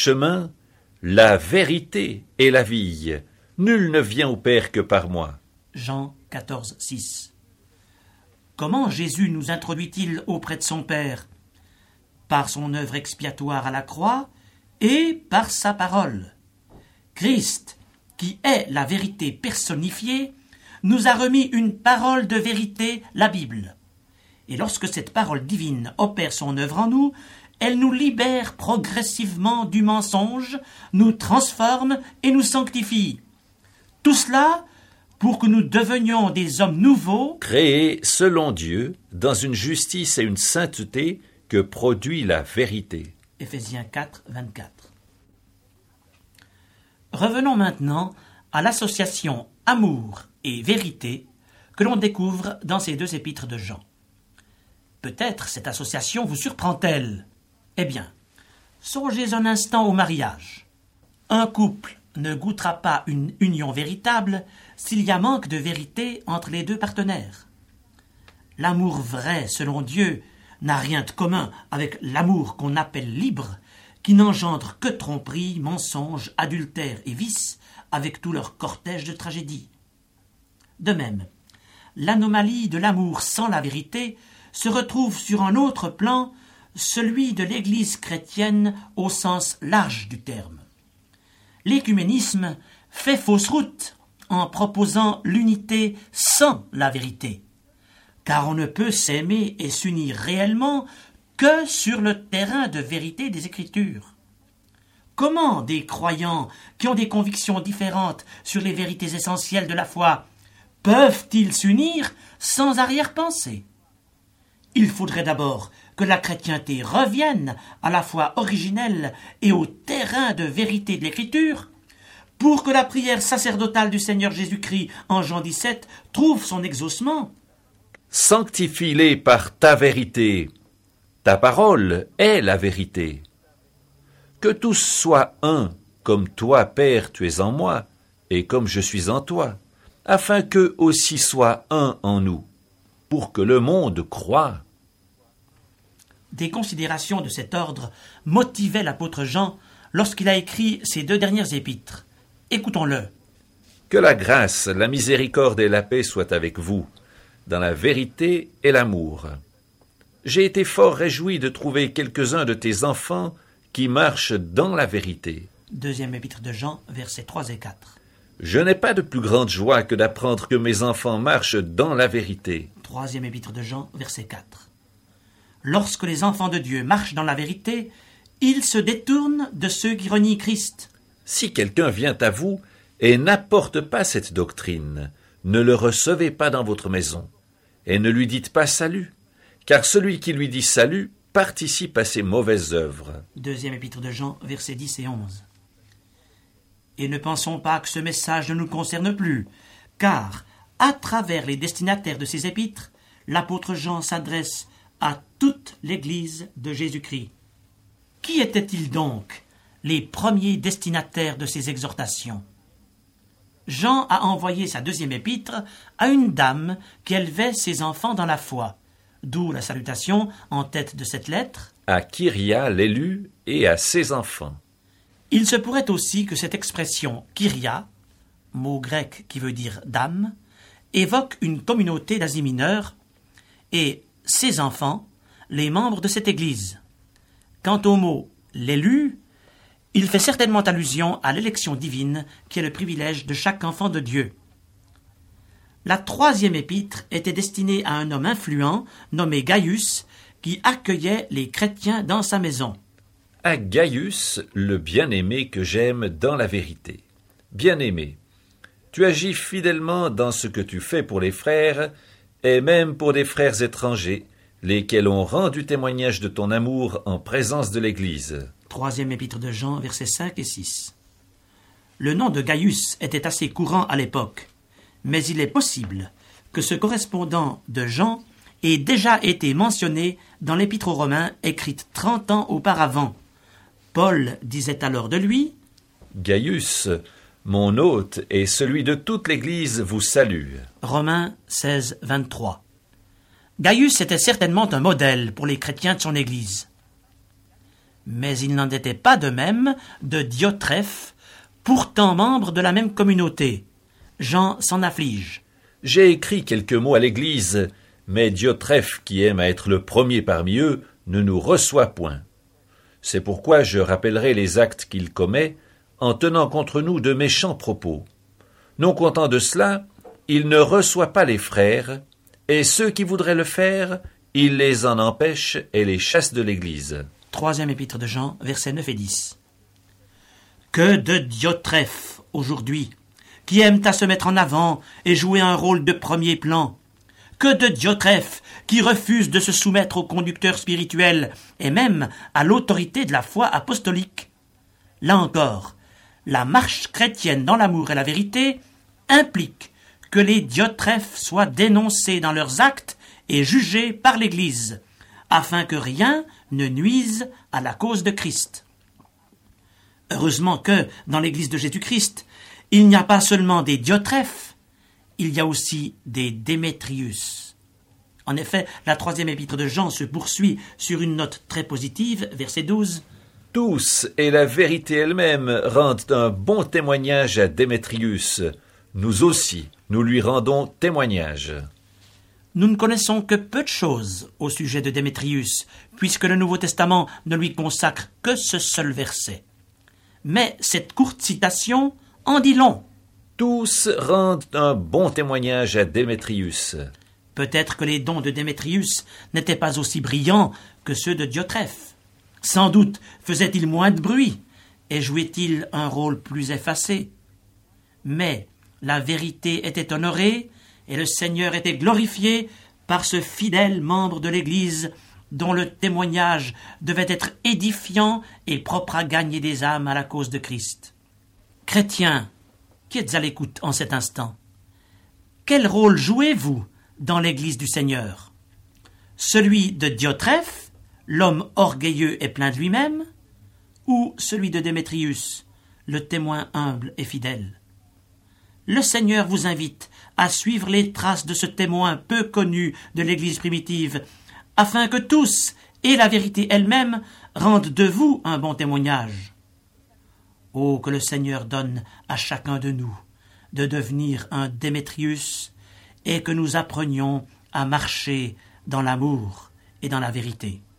chemin, la vérité et la vie. Nul ne vient au Père que par moi. Jean 14, 6. Comment Jésus nous introduit-il auprès de son Père? Par son œuvre expiatoire à la croix et par sa parole. Christ, qui est la vérité personnifiée, nous a remis une parole de vérité, la Bible. Et lorsque cette parole divine opère son œuvre en nous, elle nous libère progressivement du mensonge, nous transforme et nous sanctifie. Tout cela pour que nous devenions des hommes nouveaux, Créés selon Dieu, dans une justice et une sainteté que produit la vérité. Éphésiens 4, 24. Revenons maintenant à l'association amour et vérité que l'on découvre dans ces deux épîtres de Jean. Peut-être cette association vous surprend-elle. Eh bien, songez un instant au mariage. Un couple ne goûtera pas une union véritable s'il y a manque de vérité entre les deux partenaires. L'amour vrai, selon Dieu, n'a rien de commun avec l'amour qu'on appelle libre, qui n'engendre que tromperie, mensonge, adultère et vice, avec tout leur cortège de tragédies. De même, l'anomalie de l'amour sans la vérité se retrouve sur un autre plan, celui de l'Église chrétienne au sens large du terme. L'écuménisme fait fausse route en proposant l'unité sans la vérité, car on ne peut s'aimer et s'unir réellement que sur le terrain de vérité des Écritures. Comment des croyants qui ont des convictions différentes sur les vérités essentielles de la foi peuvent-ils s'unir sans arrière-pensée? Il faudrait d'abord que la chrétienté revienne à la foi originelle et au terrain de vérité de l'Écriture, pour que la prière sacerdotale du Seigneur Jésus-Christ en Jean 17 trouve son exaucement. Sanctifie-les par ta vérité. Ta parole est la vérité. Que tous soient un, comme toi, Père, tu es en moi, et comme je suis en toi, afin qu'eux aussi soient un en nous, pour que le monde croie. Des considérations de cet ordre motivaient l'apôtre Jean lorsqu'il a écrit ces deux dernières épîtres. Écoutons-le. Que la grâce, la miséricorde et la paix soient avec vous, dans la vérité et l'amour. J'ai été fort réjoui de trouver quelques-uns de tes enfants qui marchent dans la vérité. Deuxième épître de Jean, versets 3 et 4. Je n'ai pas de plus grande joie que d'apprendre que mes enfants marchent dans la vérité. Troisième épître de Jean, verset 4. Lorsque les enfants de Dieu marchent dans la vérité, ils se détournent de ceux qui renient Christ. Si quelqu'un vient à vous et n'apporte pas cette doctrine, ne le recevez pas dans votre maison, et ne lui dites pas salut, car celui qui lui dit salut participe à ses mauvaises œuvres. Deuxième épître de Jean, versets 10 et 11. Et ne pensons pas que ce message ne nous concerne plus, car, à travers les destinataires de ces épîtres, l'apôtre Jean s'adresse à toute l'Église de Jésus-Christ. Qui étaient-ils donc, les premiers destinataires de ces exhortations? Jean a envoyé sa deuxième épître à une dame qui élevait ses enfants dans la foi, d'où la salutation en tête de cette lettre. À Kyria, l'élu, et à ses enfants. Il se pourrait aussi que cette expression Kyria, mot grec qui veut dire dame, évoque une communauté d'Asie mineure et ses enfants, les membres de cette Église. Quant au mot l'élu, il fait certainement allusion à l'élection divine qui est le privilège de chaque enfant de Dieu. La troisième épître était destinée à un homme influent nommé Gaius qui accueillait les chrétiens dans sa maison. À Gaius, le bien-aimé que j'aime dans la vérité. Bien-aimé, tu agis fidèlement dans ce que tu fais pour les frères, et même pour des frères étrangers, lesquels ont rendu témoignage de ton amour en présence de l'Église. Troisième épître de Jean, versets 5 et 6. Le nom de Gaius était assez courant à l'époque, mais il est possible que ce correspondant de Jean ait déjà été mentionné dans l'épître aux Romains écrite 30 ans auparavant. Paul disait alors de lui « Gaius, mon hôte et celui de toute l'Église vous salue. » Romains 16, 23. Gaius était certainement un modèle pour les chrétiens de son Église. Mais il n'en était pas de même de Diotrephe, pourtant membre de la même communauté. Jean s'en afflige. J'ai écrit quelques mots à l'Église, mais Diotrephe, qui aime à être le premier parmi eux, ne nous reçoit point. C'est pourquoi je rappellerai les actes qu'il commet, en tenant contre nous de méchants propos. Non content de cela, il ne reçoit pas les frères, et ceux qui voudraient le faire, il les en empêche et les chasse de l'Église. 3e épître de Jean, versets 9 et 10. Que de Diotrephe, aujourd'hui, qui aiment à se mettre en avant et jouer un rôle de premier plan. Que de Diotrephe, qui refuse de se soumettre au conducteur spirituel et même à l'autorité de la foi apostolique. Là encore, la marche chrétienne dans l'amour et la vérité implique que les Diotrephes soient dénoncés dans leurs actes et jugés par l'Église, afin que rien ne nuise à la cause de Christ. Heureusement que, dans l'Église de Jésus-Christ, il n'y a pas seulement des Diotrephes, il y a aussi des Démétrius. En effet, la 3e épître de Jean se poursuit sur une note très positive, verset 12. Tous et la vérité elle-même rendent un bon témoignage à Démétrius. Nous aussi, nous lui rendons témoignage. Nous ne connaissons que peu de choses au sujet de Démétrius, puisque le Nouveau Testament ne lui consacre que ce seul verset. Mais cette courte citation en dit long. Tous rendent un bon témoignage à Démétrius. Peut-être que les dons de Démétrius n'étaient pas aussi brillants que ceux de Diotrephe. Sans doute faisait-il moins de bruit et jouait-il un rôle plus effacé. Mais la vérité était honorée et le Seigneur était glorifié par ce fidèle membre de l'Église dont le témoignage devait être édifiant et propre à gagner des âmes à la cause de Christ. Chrétiens, qui êtes à l'écoute en cet instant, quel rôle jouez-vous dans l'Église du Seigneur? Celui de Diotrephe, l'homme orgueilleux et plein de lui-même, ou celui de Démétrius, le témoin humble et fidèle? Le Seigneur vous invite à suivre les traces de ce témoin peu connu de l'Église primitive, afin que tous, et la vérité elle-même, rendent de vous un bon témoignage. Oh, que le Seigneur donne à chacun de nous de devenir un Démétrius et que nous apprenions à marcher dans l'amour et dans la vérité.